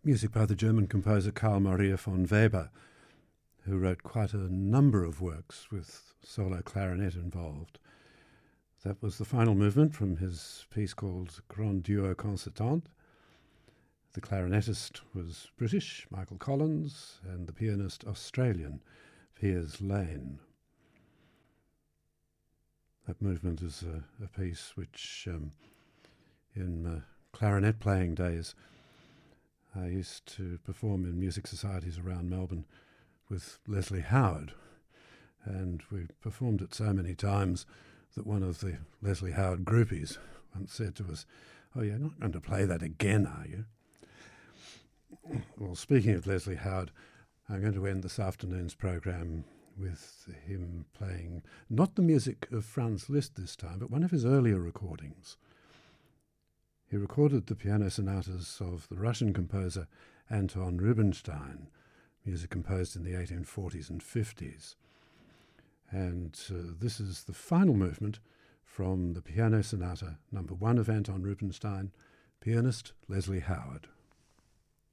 music by the German composer Carl Maria von Weber, who wrote quite a number of works with solo clarinet involved. That was the final movement from his piece called Grand Duo Concertant. The clarinetist was British, Michael Collins, and the pianist Australian, Piers Lane. That movement is a piece which, in clarinet playing days, I used to perform in music societies around Melbourne with Leslie Howard, and we performed it so many times that one of the Leslie Howard groupies once said to us, "Oh, you're not going to play that again, are you?" Well, speaking of Leslie Howard, I'm going to end this afternoon's program with him playing not the music of Franz Liszt this time, but one of his earlier recordings. He recorded the piano sonatas of the Russian composer Anton Rubinstein, music composed in the 1840s and 50s. And this is the final movement from the piano sonata number 1 of Anton Rubinstein, pianist Leslie Howard.